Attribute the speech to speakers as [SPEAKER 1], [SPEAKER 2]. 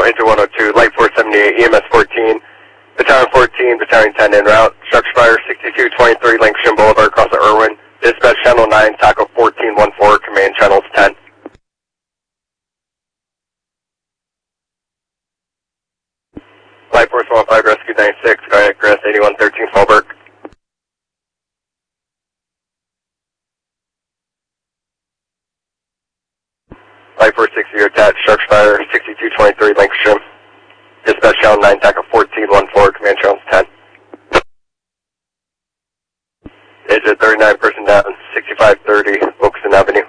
[SPEAKER 1] Ranger 102, Light 478, EMS 14, Battalion 14, Battalion 10 en route. Structure fire 6223 Lancashire Boulevard across the Irwin. Dispatch channel 9, Taco 1414, command channels 10. Light Force 15, Rescue 96, cardiac arrest 8113 Fallbrook. Light Force 60, you're attached, structure fire 6223 Lancashire. Dispatch channel 9, Taco 1414, command channels 10. Agent 39, person down, 6530 Wilkinson Avenue.